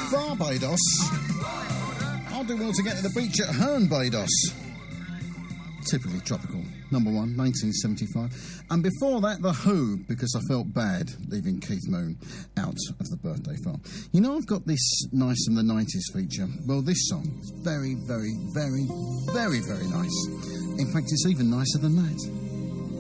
Barbados. I'll do well to get to the beach at Herne, Barbados. Typically tropical. Number 1, 1975. And before that, The Who, because I felt bad leaving Keith Moon out of the birthday farm. You know, I've got this Nice from the 90s feature. Well, this song is very, very, very, very, very nice. In fact, it's even nicer than that.